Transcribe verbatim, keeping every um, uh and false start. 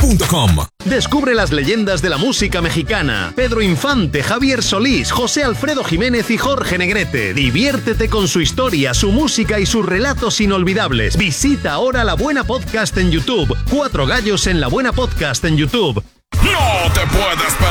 punto com. Descubre las leyendas de la música mexicana. Pedro Infante, Javier Solís, José Alfredo Jiménez y Jorge Negrete. Diviértete con su historia, su música y sus relatos inolvidables. Visita ahora La Buena Podcast en YouTube. Cuatro gallos en La Buena Podcast en YouTube. No te puedes perder